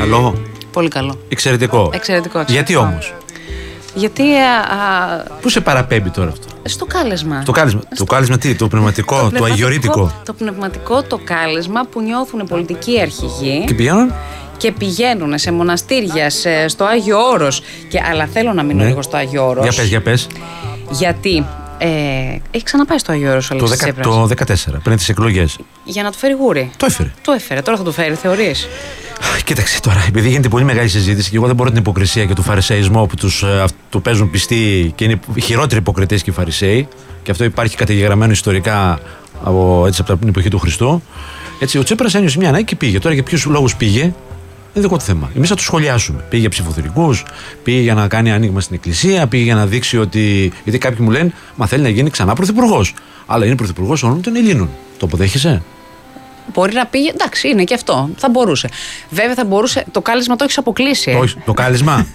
Καλό. Πολύ καλό. Εξαιρετικό. Γιατί όμως? Γιατί. Πού σε παραπέμπει τώρα αυτό? Στο κάλεσμα. Το κάλεσμα τι? Το πνευματικό, το αγιορείτικο. Το πνευματικό, το κάλεσμα που νιώθουν πολιτικοί αρχηγοί. Και πηγαίνουν σε μοναστήρια, στο Άγιο Όρος. Αλλά θέλω να μείνω λίγο στο Άγιο Όρος. Για πες. Γιατί έχει ξαναπάει στο Άγιο Όρος ο Αλέξης Τσίπρας. Το 2014, πριν τις εκλογές. Για να του φέρει γούρι. Το έφερε. Τώρα θα του φέρει, θεωρείς? Κοίταξε τώρα, επειδή γίνεται πολύ μεγάλη συζήτηση και εγώ δεν μπορώ την υποκρισία και του φαρισεϊσμό που του παίζουν πιστοί και είναι οι χειρότεροι υποκριτές και οι Φαρισαίοι, και αυτό υπάρχει καταγεγραμμένο ιστορικά από την εποχή του Χριστού. Έτσι, ο Τσίπρας ένιωσε μια ανάγκη και πήγε. Τώρα για ποιους λόγους πήγε, είναι δικό του θέμα. Εμείς θα το σχολιάσουμε. Πήγε για ψηφοθερικούς, πήγε για να κάνει άνοιγμα στην εκκλησία, πήγε για να δείξει ότι. Γιατί κάποιοι μου λένε, μα θέλει να γίνει ξανά πρωθυπουργός. Αλλά είναι πρωθυπουργός όλων των Ελλήνων. Το αποδέχεσαι? Μπορεί να πήγε, εντάξει, είναι και αυτό. Θα μπορούσε. Βέβαια, θα μπορούσε. Το κάλεσμα το έχει αποκλείσει. Όχι, το κάλεσμα.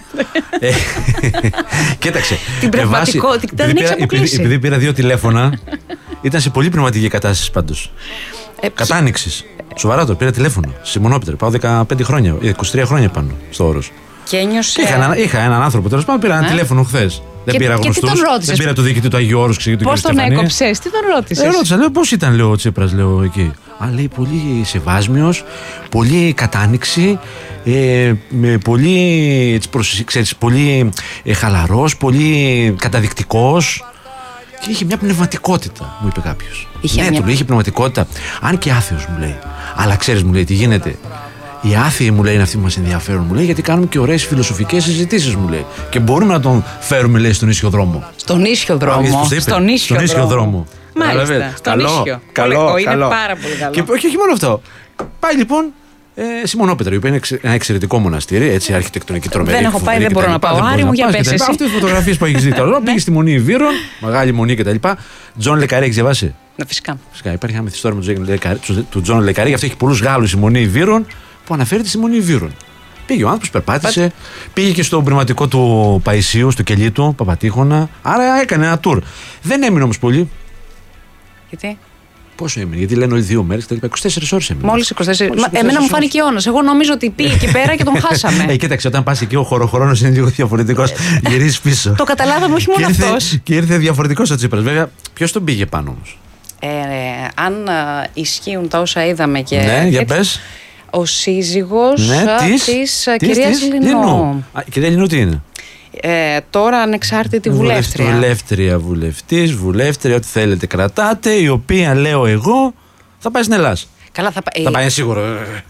Κοίταξε. Την πραγματικότητα δεν έχει αποκλείσει. Επειδή πήρα 2 τηλέφωνα, ήταν σε πολύ πνευματική κατάσταση πάντως. Κατάνοιξης. Σοβαρά το, πήρα τηλέφωνο. Σιμονόπιτρε. Πάω 15 χρόνια, 23 χρόνια πάνω στο Όρος. Και ένιωσε. Είχα έναν άνθρωπο τέλος πάντων, πήρα ένα τηλέφωνο χθες. Δεν πήρα γνωστούς. Δεν πήρα το διοικητή του Αγίου Όρους. Πώς τον έκοψες, τι τον ρώτησες? Ρώτησα, λέω πώς ήταν, λέω ο Τσίπρας, λέω εκεί. Λέει πολύ σεβάσμιος, πολύ κατάνοιξη, πολύ, ξέρεις, πολύ χαλαρός, πολύ καταδεικτικός. Και είχε μια πνευματικότητα, μου είπε κάποιος. Είχε πνευματικότητα. Αν και άθεος, μου λέει. Αλλά ξέρεις, μου λέει, τι γίνεται. Οι άθεοι, μου λέει, είναι αυτοί που μας ενδιαφέρουν, μου λέει, γιατί κάνουμε και ωραίες φιλοσοφικές συζητήσεις, μου λέει. Και μπορούμε να τον φέρουμε, λέει, στον ίσιο δρόμο. Στον ίσιο δρόμο. Στον ίσιο δρόμο. Μάλιστα. Στον ίσιο. Καλό. Είναι πάρα πολύ καλό. Και όχι μόνο αυτό. Πάει λοιπόν Σιμονόπετρα, η οποία είναι ένα εξαιρετικό μοναστήρι, έτσι, αρχιτεκτονική τρομερή. Δεν έχω πάει, δεν μπορώ να πάω. Άρη μου, για πες εσύ. Αυτές οι φωτογραφίες που έχεις δει τώρα. Πήγε στη Μονή Ιβύρων, μεγάλη μονή κτλ. Τζον Λεκαρί, έχεις διαβάσει? Φυσικά. Υπάρχει ένα μυθιστόρημα του Τζον Λεκαρί, γι' αυτό έχει πολλούς Γάλλους η Μονή Ιβύρων, που αναφέρεται στη Μονή Ιβύρων. Πήγε ο άνθρωπος, περπάτησε, πήγε και στο πνευματικό του Παϊσίου, στο κελί του, Παπατήχωνα. Άρα έκανε ένα tour. Δεν έμεινε όμως πολύ. Γιατί? Πόσο έμεινε, γιατί λένε όλοι 2 μέρες, 24 ώρες έμεινε. Μόλις 24. Εμένα μου φάνηκε αιώνας. Εγώ νομίζω ότι πήγε εκεί πέρα και τον χάσαμε. Κοίταξε, όταν πας εκεί ο χωροχρόνος είναι λίγο διαφορετικός. Γυρίζεις πίσω. Το καταλάβαμε, όχι μόνο αυτός. Και ήρθε διαφορετικός ο Τσίπρας. Βέβαια, ποιος τον πήγε πάνω όμως? Αν ισχύουν τα όσα είδαμε και. Ναι, για πες. Ο σύζυγος της κυρίας Λινού. Κυρία Λινού τι είναι? Τώρα ανεξάρτητη βουλεύτρια. Βουλεύτρια, ό,τι θέλετε κρατάτε, η οποία, λέω εγώ, θα πάει στην Ελλάδα. Καλά, θα πάει σίγουρο.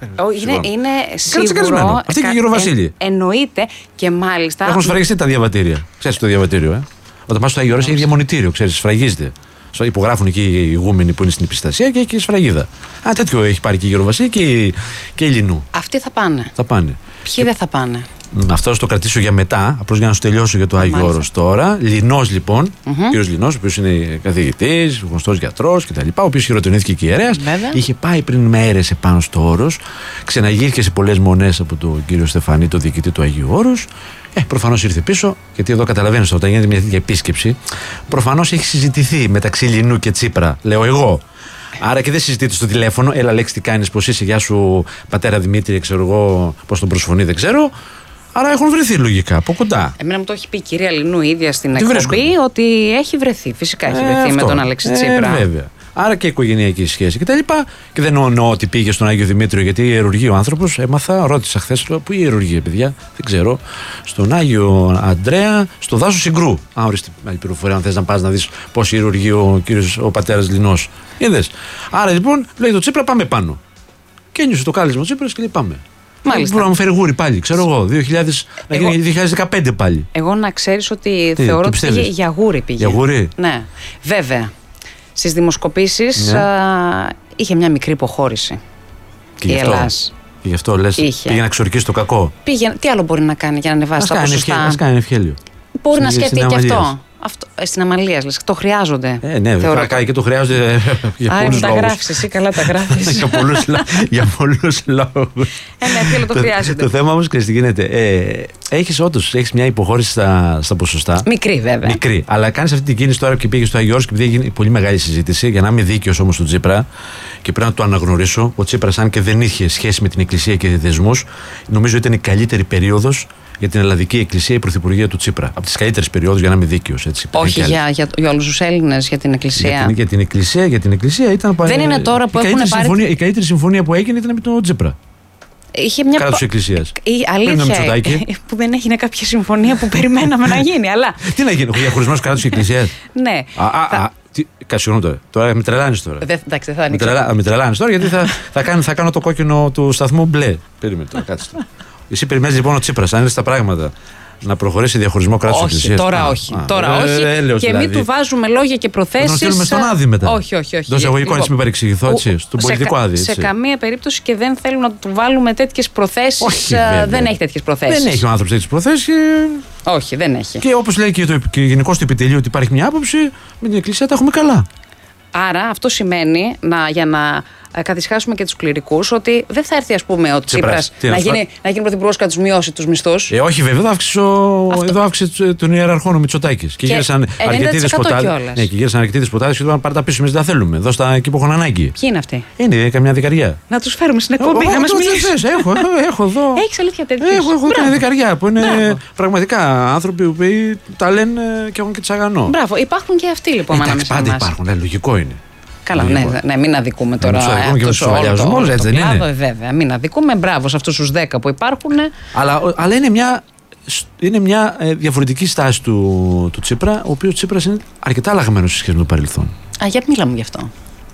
Είναι σίγουρο. Αυτή και η Γεροβασίλη. Εννοείται και μάλιστα. Έχουν σφραγιστεί τα διαβατήρια. Ξέρεις το διαβατήριο, Όταν πας στο Άγιο Όρος έχει διαμονητήριο, ξέρεις, σφραγίζεται. Υπογράφουν εκεί οι ηγούμενοι που είναι στην επιστασία και έχει και σφραγίδα. Τέτοιο έχει πάρει και η Γεροβασίλη και η Λινού. Αυτοί θα πάνε. Ποιοι δεν θα πάνε? Αυτό το κρατήσω για μετά, απλώς για να σου τελειώσω για το Άγιο Όρος τώρα. Λινός λοιπόν, ο κύριος Λινός, ο οποίος είναι καθηγητής, γνωστός γιατρός κτλ., ο οποίος χειροτονήθηκε και ιερέας, είχε πάει πριν μέρες επάνω στο Όρος, ξαναγύρθηκε σε πολλές μονές από τον κύριο Στεφανή, το διοικητή του Αγίου Όρους. Προφανώς ήρθε πίσω, γιατί εδώ καταλαβαίνεις όταν γίνεται μια τέτοια επίσκεψη, προφανώς έχει συζητηθεί μεταξύ Λινού και Τσίπρα, λέω εγώ. Άρα και δεν συζητείτε στο τηλέφωνο, έλα λέξη τι κάνεις, πώς είσαι, γεια σου πατέρα Δημήτρη, ξέρω εγώ πώς τον προσφωνεί, δεν ξέρω. Άρα έχουν βρεθεί λογικά από κοντά. Εμένα μου το έχει πει η κυρία Λινού ίδια στην εκπομπή ότι έχει βρεθεί. Φυσικά έχει βρεθεί με τον Αλέξη Τσίπρα. Βέβαια. Άρα και οικογενειακή σχέση κτλ. Και δεν εννοώ ότι πήγε στον Άγιο Δημήτριο, γιατί ιερουργεί ο άνθρωπος. Έμαθα, ρώτησα χθες, πού ιερουργεί, παιδιά, δεν ξέρω. Στον Άγιο Αντρέα, στο δάσος Συγκρού. Ορίστε άλλη πληροφορία, αν θες να πας να δεις πώς ιερουργεί ο πατέρας Λινός. Είδες. Άρα λοιπόν λέει το Τσίπρα, πάμε πάνω. Και ένιωσε το κάλεσμα ο Τσίπρας και λέει πάμε. Μάλιστα. Μπορεί να μου φέρει γούρι πάλι, ξέρω εγώ, 2015 πάλι. Εγώ να ξέρεις ότι θεωρώ ότι πήγε για γούρι. Για γούρι. Ναι. Βέβαια, στις δημοσκοπήσεις είχε μια μικρή υποχώρηση η Ελλάς. Και γι' αυτό λες, πήγε να ξορκίσει το κακό. Τι άλλο μπορεί να κάνει για να ανεβάσει τα ποσοστά? Ας κάνει ευχέλιο. Μπορεί να σκεφτεί και αυτό. Στην Αμαλίας, λες, το χρειάζονται. Ναι, βέβαια, και το χρειάζονται για πολλούς λόγους. Τα γράφεις εσύ, καλά τα γράφεις. Για πολλούς λόγους. Ναι, θέλω το χρειάζεται. Το θέμα όμως, ξέρεις τι γίνεται. Έχεις μια υποχώρηση στα ποσοστά. Μικρή, βέβαια. Μικρή. Αλλά κάνεις αυτή την κίνηση τώρα και πήγε στο Άγιο Όρος και επειδή έγινε πολύ μεγάλη συζήτηση, για να είμαι δίκαιος όμως στον Τσίπρα και πρέπει να το αναγνωρίσω, ο Τσίπρας, αν και δεν είχε σχέση με την Εκκλησία και δεσμούς, νομίζω ήταν η καλύτερη περίοδος για την Ελλαδική Εκκλησία, η πρωθυπουργία του Τσίπρα. Από τις καλύτερες περιόδους, για να είμαι δίκαιος. Όχι για όλους τους Έλληνες, για την Εκκλησία. Για την Εκκλησία ήταν. Δεν είναι τώρα που έχουν πάρει. Η καλύτερη συμφωνία που έγινε ήταν με τον Τσίπρα. Είχε μια κράτος Εκκλησίας. Η αλήθεια που δεν έγινε κάποια συμφωνία που περιμέναμε να γίνει. Αλλά... Τι να γίνει, διαχωρισμός κράτους Εκκλησίας. Ναι. Συγγνώμη τώρα, με τρελάνεις τώρα. Εντάξει, θα ανοίξω. Με τρελάνεις τώρα, γιατί θα κάνω το κόκκινο του σταθμού μπλε. Περίμενε τώρα, κάτσε. Εσύ περιμένεις λοιπόν ο Τσίπρας, αν είναι στα πράγματα, να προχωρήσει διαχωρισμό κράτους Εκκλησίας. Τώρα όχι. Και μην του βάζουμε λόγια και προθέσεις. Να τον στείλουμε στον Άδη μετά. Όχι. Το εισαγωγικό, έτσι μην παρεξηγηθώ, στον πολιτικό Άδη. Σε καμία περίπτωση και δεν θέλουμε να του βάλουμε τέτοιες προθέσεις. Δεν έχει τέτοιες προθέσεις. Δεν έχει ο άνθρωπος τέτοιες προθέσεις. Όχι, δεν έχει. Και όπως λέει και γενικώς το επιτελείο ότι υπάρχει μια άποψη, με την Εκκλησία τα έχουμε καλά. Άρα αυτό σημαίνει, για να καθισχάσουμε και τους κληρικούς, ότι δεν θα έρθει, ας πούμε, ο Τσίπρας να γίνει πρωθυπουργός και να τους μειώσει τους μισθούς. Όχι, βέβαια, εδώ αύξησε τον ιεραρχόν ο Μητσοτάκης. Και γύρισαν αρκετοί δεσποτάδες. Ναι, και γύρισαν αρκετοί δεσποτάδες και του είπαν: πάρε τα πίσω, εμείς δεν τα θέλουμε. Δώστα εκεί που έχουν ανάγκη. Ποιοι είναι αυτοί? Είναι καμιά δικαριά. Να τους φέρουμε στην εκπομπή να μας μιλήσουν. Έχω εδώ. Έχεις αλήθεια τέτοιους? Έχω καμιά δικαριά που είναι πραγματικά άνθρωποι που τα λένε και έχουν και τσαγανό. Μπράβο, υπάρχουν και αυτοί λοιπόν. Πάντα υπάρχουν, λογικό είναι. Καλά, ναι, μην αδικούμε τώρα. Βέβαια, μην αδικούμε. Μπράβο σε αυτούς τους 10 που υπάρχουν. Αλλά είναι μια διαφορετική στάση του Τσίπρα, ο οποίος Τσίπρας είναι αρκετά αλλαγμένος σε σχέση με το παρελθόν. Γιατί μιλάμε γι' αυτό?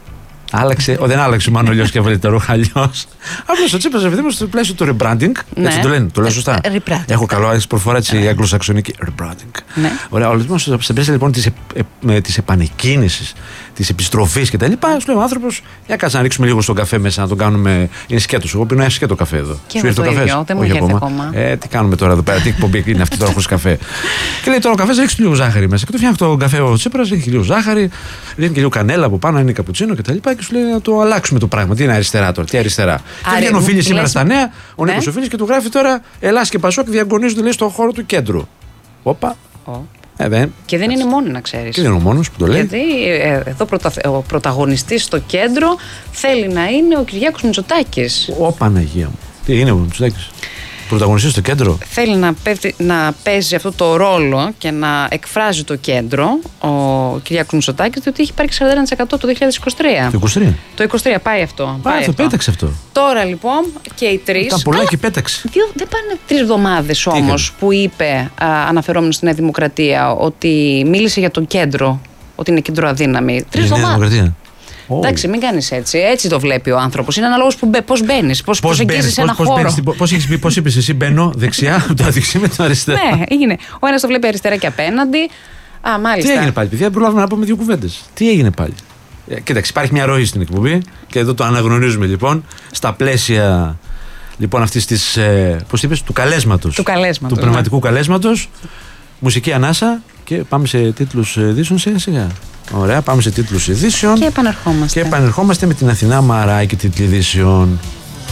Δεν άλλαξε ο Μανολιός και έβαλε τα ρούχα αλλιώς. Απλώς ο Τσίπρας, επειδή στο πλαίσιο του rebranding. Έτσι το λένε, το λέω σωστά. Έχω καλό προφορά της αγγλοσαξονική. Rebranding. Ωραία, σε πλαίσιο λοιπόν της επανεκκίνησης, της επιστροφής κτλ. Σου λέει ο άνθρωπος, για κάτσε να ρίξουμε λίγο στον καφέ μέσα, να τον κάνουμε. Είναι σκέτος. Εγώ πίνω ένα σκέτο καφέ εδώ. Σου ήρθε το καφέ? Δεν μου έχει ακόμα. Τι κάνουμε τώρα εδώ πέρα, τι εκπομπή είναι αυτή τώρα χωρίς καφέ? Και λέει τώρα ο καφέ, ρίξει λίγο ζάχαρη μέσα. Και το φτιάχνει το καφέ ο Τσίπρας, έχει λίγο ζάχαρη, ρίχνει και λίγο κανέλα από πάνω, είναι καπουτσίνο κτλ. Και σου λέει να το αλλάξουμε το πράγμα. Τι είναι αριστερά τώρα, τι αριστερά? Και βγαίνει ο Φίλης σήμερα στα νέα, ο Νίκος ο Φίλης, και του γράφει τώρα Ελλάς και Πασόκ διαγωνίζονται, λέει, στον χώρο του κέντρου. Όπα. Και δεν είναι μόνο, να ξέρεις. Και δεν είναι ο μόνος που το λέει. Γιατί εδώ ο πρωταγωνιστής στο κέντρο θέλει να είναι ο Κυριάκος Μητσοτάκης. Παναγία μου. Τι είναι ο Μητσοτάκης? Πρωταγωνιστής στο κέντρο. Θέλει να παίζει αυτό το ρόλο και να εκφράζει το κέντρο ο Κυριάκος Μητσοτάκης, διότι έχει πάρει 41% το 2023. Το 23. Το 23 πάει αυτό. Το πέταξε αυτό. Τώρα λοιπόν και οι τρεις. Ήταν πολλά και πέταξε. Δεν πάνε 3 εβδομάδες όμως που είπε, αναφερόμενος στη Νέα Δημοκρατία, ότι μίλησε για το κέντρο, ότι είναι κέντρο αδύναμη. 3 εβδομάδες. Εντάξει, μην κάνεις έτσι. Έτσι το βλέπει ο άνθρωπος. Είναι αναλόγως πώς μπαίνεις, πώς προσεγγίζεις ένα χώρο. Πώς είπες εσύ? Μπαίνω δεξιά, το δεξί με το αριστερά. Ναι, είναι. Ο ένας το βλέπει αριστερά και απέναντι. Μάλιστα. Τι έγινε πάλι, παιδιά? Προλάβουμε να πούμε 2 κουβέντες. Τι έγινε πάλι? Κοίταξε, υπάρχει μια ροή στην εκπομπή και εδώ το αναγνωρίζουμε λοιπόν στα πλαίσια λοιπόν αυτής της, πώς είπες, του καλέσματος. Του πνευματικού καλέσματος. Μουσική ανάσα και πάμε σε τίτλους ειδήσεων σιγά-σιγά. Ωραία, πάμε σε τίτλους ειδήσεων. Και επανερχόμαστε. Με την Αθηνά Μαράκη, τίτλοι ειδήσεων.